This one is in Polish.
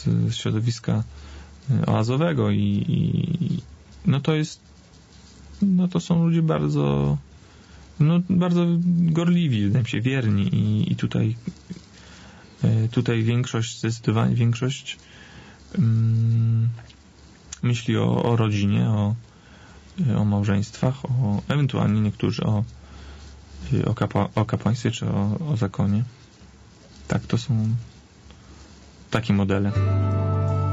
z środowiska oazowego i to są ludzie bardzo gorliwi, wydaje mi się, wierni i tutaj zdecydowanie większość myśli o rodzinie, o małżeństwach, ewentualnie niektórzy o kapłaństwie czy o zakonie. Tak, to są takie modele.